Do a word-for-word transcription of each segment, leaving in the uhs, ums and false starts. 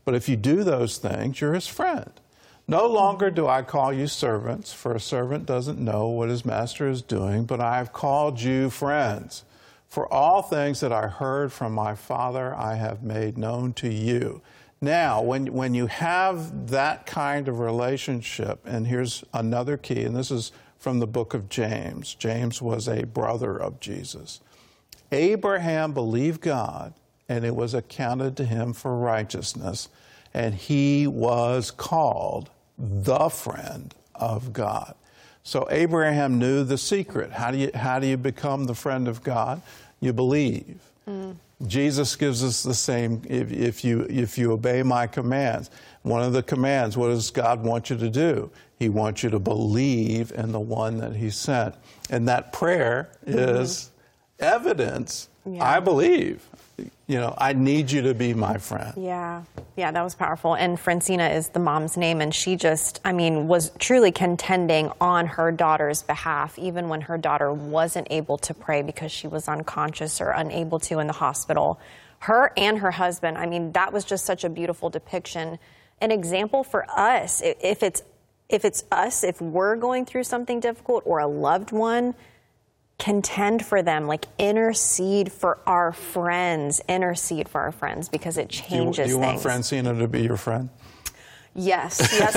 But if you do those things, you're his friend. No longer do I call you servants, for a servant doesn't know what his master is doing, but I have called you friends. For all things that I heard from my Father, I have made known to you. Now, when, when you have that kind of relationship, and here's another key, and this is from the book of James. James was a brother of Jesus. Abraham believed God, and it was accounted to him for righteousness, and he was called the friend of God. So Abraham knew the secret. How do you, how do you become the friend of God? You believe. Mm. Jesus gives us the same, if, if, you, if you obey my commands. One of the commands, what does God want you to do? He wants you to believe in the one that he sent. And that prayer is mm-hmm. evidence, yeah. I believe. You know, I need you to be my friend. Yeah, yeah, that was powerful. And Francina is the mom's name, and she just, I mean, was truly contending on her daughter's behalf, even when her daughter wasn't able to pray because she was unconscious or unable to in the hospital. Her and her husband, I mean, that was just such a beautiful depiction, an example for us. If it's, if it's us, if we're going through something difficult or a loved one, contend for them, like intercede for our friends, intercede for our friends, because it changes things. Do you, do you want things. Francina to be your friend? Yes, yes,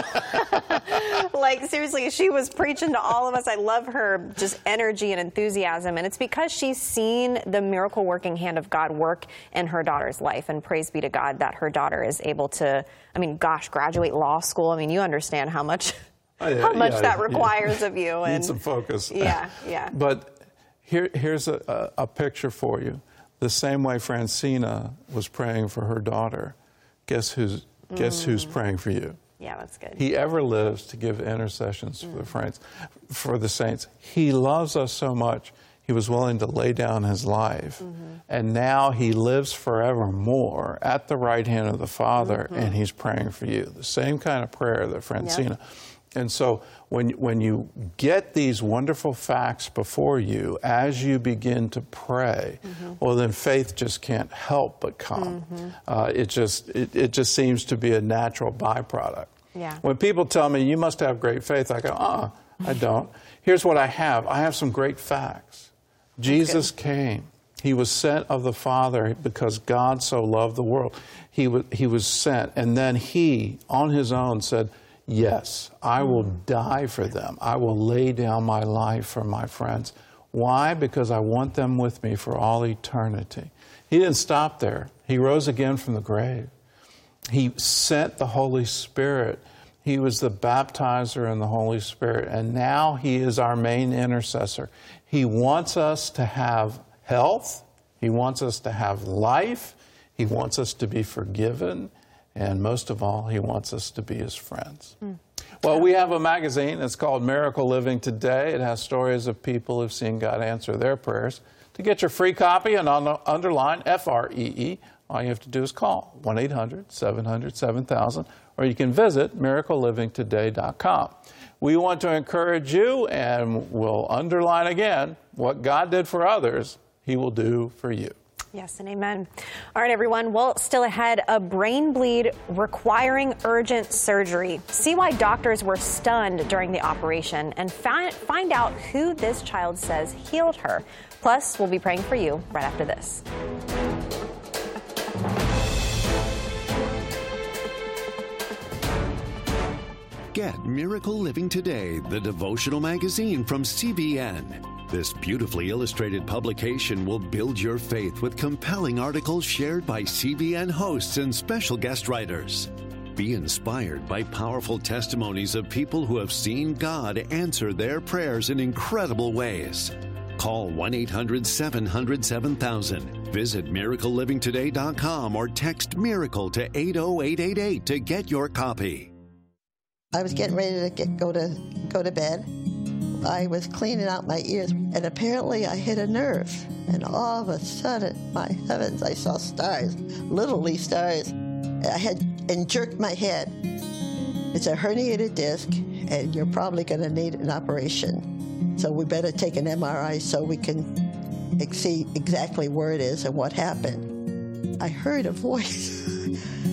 I do. Like, seriously, she was preaching to all of us. I love her just energy and enthusiasm, and it's because she's seen the miracle-working hand of God work in her daughter's life, and praise be to God that her daughter is able to, I mean, gosh, graduate law school. I mean, you understand how much... Oh, yeah, how much yeah, that requires yeah. of you. And Need some focus. Yeah, yeah. But here, here's a, a, a picture for you. The same way Francina was praying for her daughter, guess who's, mm. guess who's praying for you? Yeah, that's good. He ever lives to give intercessions mm. for the friends, for the saints. He loves us so much, he was willing to lay down his life. Mm-hmm. And now he lives forevermore at the right hand of the Father, mm-hmm. and he's praying for you. The same kind of prayer that Francina... Yep. And so when, when you get these wonderful facts before you, as you begin to pray, mm-hmm. well, then faith just can't help but come. Mm-hmm. Uh, it, just, it, it just seems to be a natural byproduct. Yeah. When people tell me, you must have great faith, I go, uh-uh, I don't. Here's what I have. I have some great facts. Jesus came. He was sent of the Father because God so loved the world. He was, he was sent. And then he, on his own, said, yes, I will die for them. I will lay down my life for my friends. Why? Because I want them with me for all eternity. He didn't stop there. He rose again from the grave. He sent the Holy Spirit. He was the baptizer in the Holy Spirit, and now he is our main intercessor. He wants us to have health. He wants us to have life. He wants us to be forgiven. And most of all, he wants us to be his friends. Mm. Well, we have a magazine. It's called Miracle Living Today. It has stories of people who've seen God answer their prayers. To get your free copy and underline F R E E, all you have to do is call one eight hundred, seven hundred, seven thousand, or you can visit miracle living today dot com. We want to encourage you, and we'll underline again, what God did for others, he will do for you. Yes, and amen. All right, everyone. Well, still ahead, a brain bleed requiring urgent surgery. See why doctors were stunned during the operation and find, find out who this child says healed her. Plus, we'll be praying for you right after this. Get Miracle Living Today, the devotional magazine from C B N. This beautifully illustrated publication will build your faith with compelling articles shared by C B N hosts and special guest writers. Be inspired by powerful testimonies of people who have seen God answer their prayers in incredible ways. Call one eight hundred, seven hundred, seven thousand. Visit miracle living today dot com or text MIRACLE to eight oh eight eight eight to get your copy. I was getting ready to get, go to go to bed. I was cleaning out my ears, and apparently I hit a nerve. And all of a sudden, my heavens, I saw stars, literally stars. I had and jerked my head. It's a herniated disc, and you're probably going to need an operation. So we better take an M R I so we can see exactly where it is and what happened. I heard a voice.